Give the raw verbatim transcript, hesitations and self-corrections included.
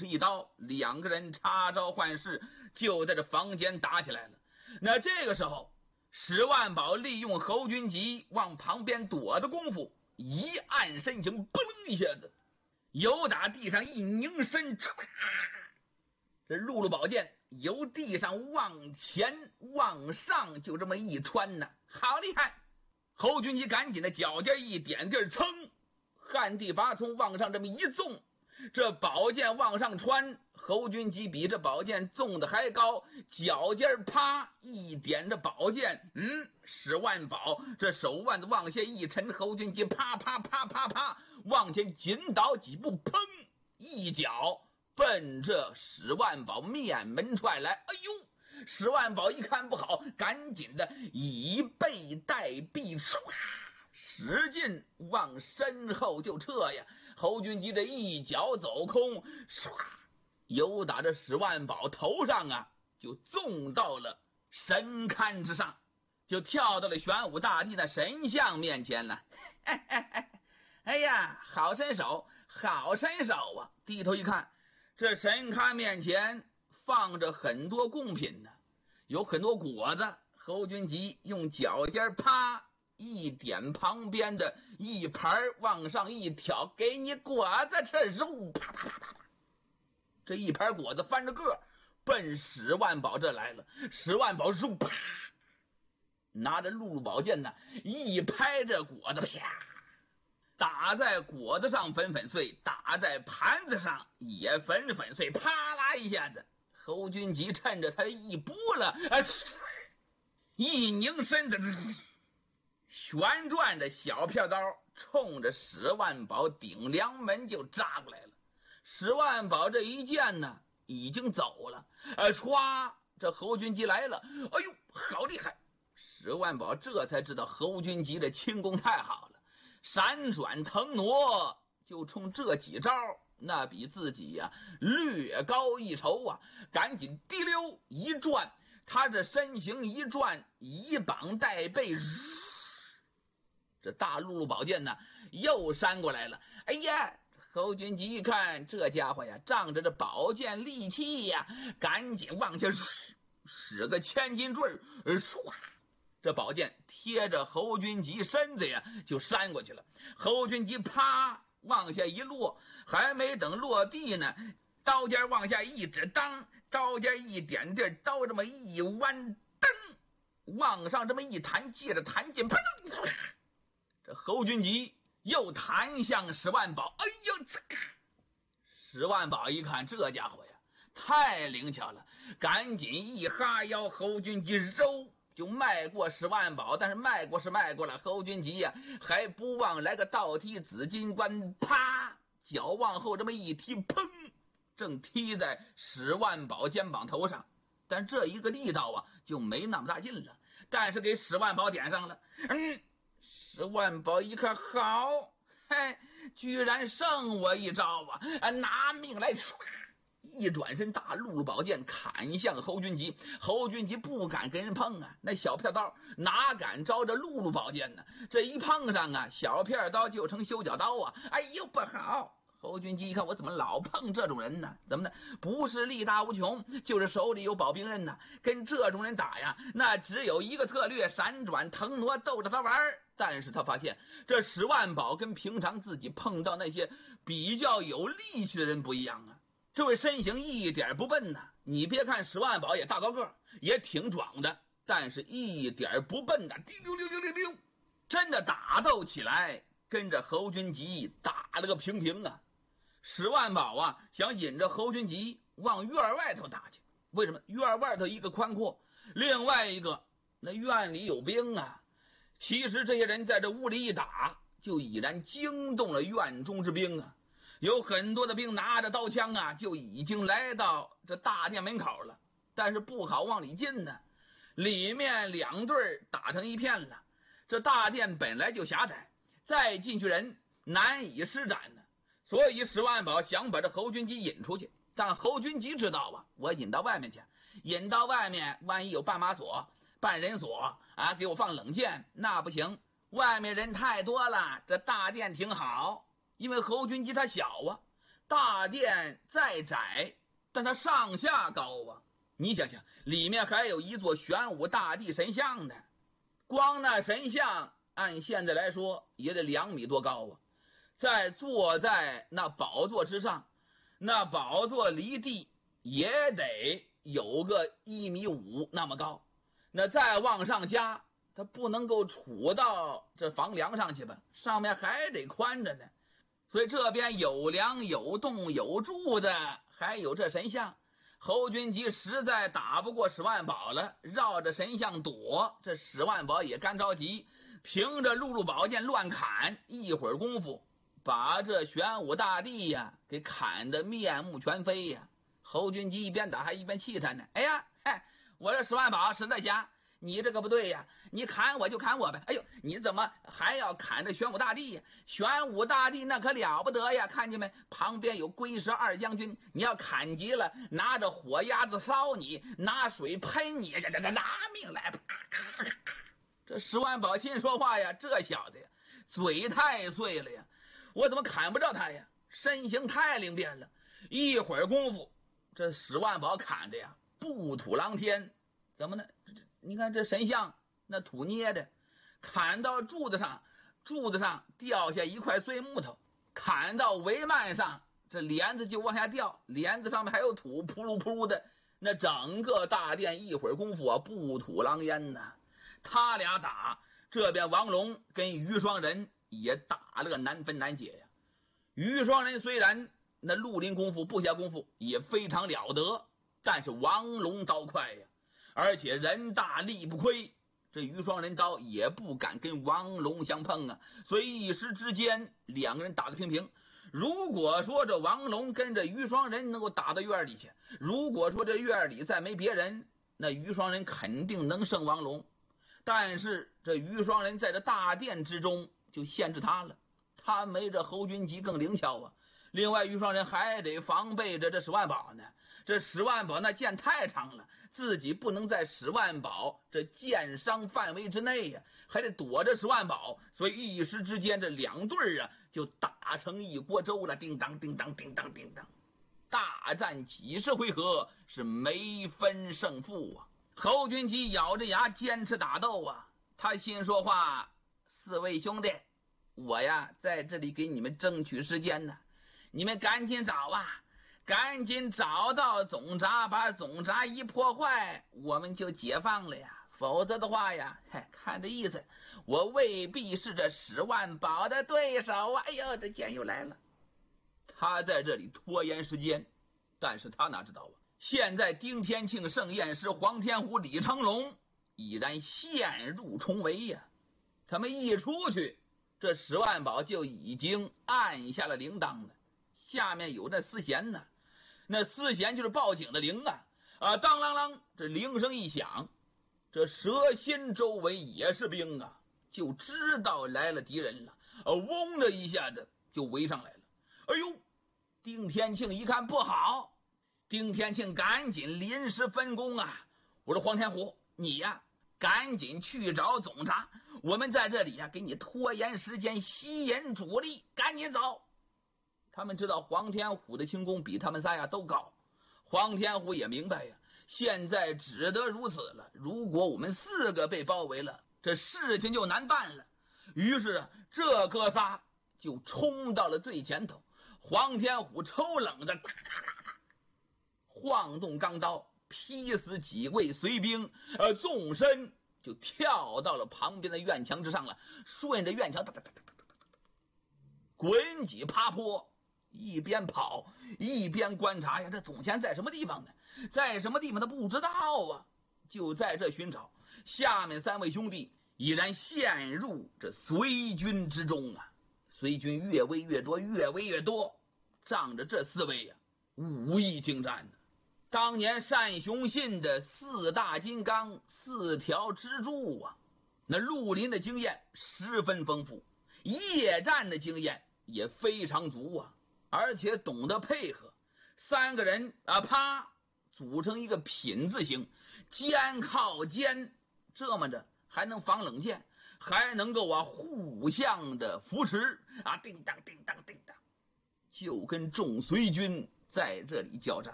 是一刀，两个人插招换式，就在这房间打起来了。那这个时候，史万宝利用侯君集往旁边躲的功夫，一按身形，嘣一下子，由打地上一拧身，这露露宝剑由地上往前往上就这么一穿呢，好厉害！侯君集赶紧的脚尖一点地儿，噌，旱地拔葱往上这么一纵，这宝剑往上穿，侯君集比这宝剑纵的还高，脚尖啪一点着宝剑，嗯，史万宝这手腕子往下一沉，侯君集啪啪啪啪啪往前紧倒几步，砰一脚奔这史万宝面门踹来。哎呦，史万宝一看不好，赶紧的以背带臂，唰使劲往身后就撤呀。侯君集这一脚走空，唰由打着史万宝头上啊就纵到了神龛之上，就跳到了玄武大帝的神像面前了。哎呀，好身手，好身手啊！低头一看，这神龛面前放着很多贡品呢，有很多果子。侯君集用脚尖啪一点旁边的一盘往上一挑，给你果子吃，肉啪啪啪啪啪，这一盘果子翻着个奔史万宝这来了。史万宝肉啪拿着露露宝剑呢，一拍这果子，啪打在果子上粉粉碎，打在盘子上也粉粉碎，啪啦一下子，侯君集趁着他一拨了，啊，一拧身子，旋转的小片刀冲着史万宝顶梁门就扎过来了。史万宝这一剑呢已经走了，呃，唰，这侯君集来了，哎呦，好厉害！史万宝这才知道侯君集的轻功太好了，闪转腾挪就冲这几招，那比自己呀、啊、略高一筹啊！赶紧滴溜一转，他这身形一转，以膀带背，这大露露宝剑呢又扇过来了。哎呀，侯君集一看这家伙呀仗着这宝剑利器呀，赶紧往下使个千斤坠，唰，这宝剑贴着侯君集身子呀就扇过去了。侯君集啪往下一落，还没等落地呢，刀尖往下一指，当刀尖一点地，刀这么一弯，噔往上这么一弹，借着弹劲，砰，这侯君集又弹向史万宝。哎呦，史万宝一看这家伙呀太灵巧了，赶紧一哈腰，侯君集揉就迈过史万宝，但是迈过是迈过了，侯君集呀还不忘来个倒踢紫金冠，啪，脚往后这么一踢，砰，正踢在史万宝肩膀头上。但这一个力道啊就没那么大劲了，但是给史万宝点上了。嗯，史万宝一看好，嘿，居然胜我一招啊！啊，拿命来！唰，一转身，大露露宝剑砍向侯君集。侯君集不敢跟人碰啊，那小片刀哪敢招着露露宝剑呢？这一碰上啊，小片刀就成修脚刀啊！哎呦，不好！侯君集一看，我怎么老碰这种人呢？怎么呢？不是力大无穷，就是手里有宝兵刃呢。跟这种人打呀，那只有一个策略，闪转腾挪，逗着他玩。但是他发现这史万宝跟平常自己碰到那些比较有力气的人不一样啊，这位身形一点不笨呐。你别看史万宝也大高个，也挺壮的，但是一点不笨的，滴溜溜溜溜溜，真的打斗起来跟着侯君集打了个平平啊。史万宝啊想引着侯君集往院外头打去，为什么？院外头一个宽阔，另外一个那院里有兵啊。其实这些人在这屋里一打，就已然惊动了院中之兵啊。有很多的兵拿着刀枪啊，就已经来到这大殿门口了，但是不好往里进呢，里面两队打成一片了。这大殿本来就狭窄，再进去人难以施展呢，所以史万宝想把这侯君集引出去。但侯君集知道啊，我引到外面去，引到外面万一有绊马索、绊人索啊，给我放冷箭，那不行，外面人太多了，这大殿挺好。因为侯君集他小啊， 大殿再窄，但它上下高啊！你想想，里面还有一座玄武大帝神像呢，光那神像按现在来说也得两米多高啊！再坐在那宝座之上，那宝座离地也得有个一米五那么高，那再往上加，它不能够杵到这房梁上去吧？上面还得宽着呢。所以这边有梁有洞有柱子，还有这神像。侯君集实在打不过史万宝了，绕着神像躲，这史万宝也干着急，凭着露露宝剑乱砍，一会儿功夫把这玄武大帝呀给砍得面目全非呀。侯君集一边打还一边气他呢，哎呀，哎，我这史万宝实在侠，你这个不对呀，你砍我就砍我呗，哎呦，你怎么还要砍这玄武大帝呀？玄武大帝那可了不得呀，看见没？旁边有龟蛇二将军，你要砍急了，拿着火鸭子烧你，拿水喷你，拿命来！这史万宝心说话呀，这小子呀，嘴太碎了呀，我怎么砍不着他呀？身形太灵便了，一会儿功夫，这史万宝砍的呀，不吐狼天，怎么呢？你看这神像那土捏的，砍到柱子上，柱子上掉下一块碎木头，砍到帷幔上，这帘子就往下掉，帘子上面还有土，扑噜扑噜的，那整个大殿一会儿功夫啊，不吐狼烟呐。他俩打，这边王龙跟于双人也打了个难分难解呀。于双人虽然那绿林功夫部下功夫也非常了得，但是王龙刀快呀，而且人大力不亏，这于双人刀也不敢跟王龙相碰啊，所以一时之间两个人打得平平。如果说这王龙跟着于双人能够打到院里去，如果说这院里再没别人，那于双人肯定能胜王龙。但是这于双人在这大殿之中就限制他了，他没这侯君集更灵巧啊。另外于双人还得防备着这史万宝呢，这史万宝那剑太长了，自己不能在史万宝这剑伤范围之内呀、啊，还得躲着史万宝，所以一时之间这两对啊就打成一锅粥了，叮当叮当叮当叮当，大战几十回合是没分胜负啊。侯君集咬着牙坚持打斗啊，他心说话，四位兄弟，我呀在这里给你们争取时间呢，你们赶紧找啊，赶紧找到总闸，把总闸一破坏，我们就解放了呀。否则的话呀，嘿，看这意思，我未必是这史万宝的对手啊！哎呦，这剑又来了。他在这里拖延时间，但是他哪知道啊？现在丁天庆、盛彦师、黄天虎、李成龙已然陷入重围呀、啊！他们一出去，这史万宝就已经按下了铃铛了。下面有那丝弦呢，那丝弦就是报警的铃啊！啊，当啷啷，这铃声一响，这蛇心周围也是兵啊，就知道来了敌人了。啊，嗡的一下子就围上来了。哎呦，丁天庆一看不好。丁天庆赶紧临时分工啊！我说黄天虎，你呀赶紧去找总闸，我们在这里呀给你拖延时间，吸引主力，赶紧走。他们知道黄天虎的轻功比他们仨呀都高，黄天虎也明白呀，现在只得如此了。如果我们四个被包围了，这事情就难办了。于是啊，这哥仨就冲到了最前头。黄天虎抽冷的晃动钢刀，劈死几位随兵，呃，纵身就跳到了旁边的院墙之上了，顺着院墙哒哒哒哒哒哒滚几爬坡，一边跑一边观察呀，这总监在什么地方呢？在什么地方他不知道啊，就在这寻找。下面三位兄弟已然陷入这随军之中啊，随军越围越多，越围越多，仗着这四位呀、啊、武艺精湛呢。当年单雄信的四大金刚、四条支柱啊，那绿林的经验十分丰富，夜战的经验也非常足啊，而且懂得配合。三个人啊，啪组成一个品字形，肩靠肩，这么着还能防冷箭，还能够啊互相的扶持啊，叮当叮当叮当。 就跟众随军在这里交战。